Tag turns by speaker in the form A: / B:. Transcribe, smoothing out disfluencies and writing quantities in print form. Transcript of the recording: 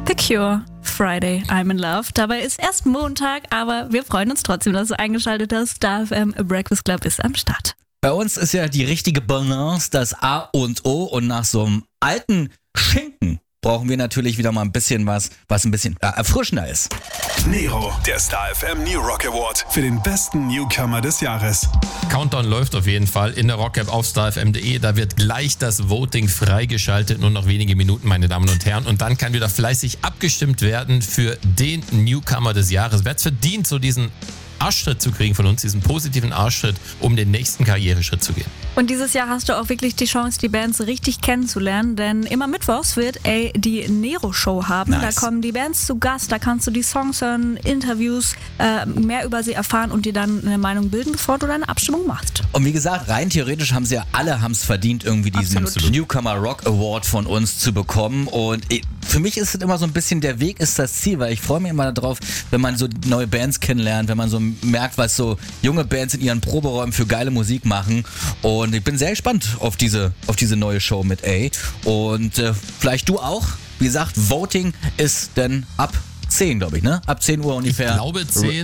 A: The Cure, Friday, I'm in Love. Dabei ist erst Montag, aber wir freuen uns trotzdem, dass du eingeschaltet hast. Star FM Breakfast Club ist am Start.
B: Bei uns ist ja die richtige Balance das A und O, und nach so einem alten Schinken brauchen wir natürlich wieder mal ein bisschen was ein bisschen erfrischender ist.
C: Nero, der Star FM New Rock Award für den besten Newcomer des Jahres.
D: Countdown läuft auf jeden Fall in der Rock-App auf starfm.de. Da wird gleich das Voting freigeschaltet. Nur noch wenige Minuten, meine Damen und Herren. Und dann kann wieder fleißig abgestimmt werden für den Newcomer des Jahres. Wer hat es verdient, so diesen Arschtritt zu kriegen von uns, diesen positiven Arschtritt, um den nächsten Karriereschritt zu gehen.
A: Und dieses Jahr hast du auch wirklich die Chance, die Bands richtig kennenzulernen, denn immer mittwochs wird die Nero-Show haben.
B: Nice.
A: Da kommen die Bands zu Gast, da kannst du die Songs hören, Interviews, mehr über sie erfahren und dir dann eine Meinung bilden, bevor du deine Abstimmung machst.
B: Und wie gesagt, rein theoretisch haben sie ja alle verdient, irgendwie diesen
A: Absolut.
B: Newcomer Rock Award von uns zu bekommen. Und für mich ist es immer so ein bisschen, der Weg ist das Ziel, weil ich freue mich immer darauf, wenn man so neue Bands kennenlernt, wenn man so merkt, was so junge Bands in ihren Proberäumen für geile Musik machen. Und ich bin sehr gespannt auf diese neue Show mit A. Und vielleicht du auch. Wie gesagt, Voting ist dann ab 10, glaube ich, ne? Ab 10 Uhr ungefähr.
D: Ich glaube 10.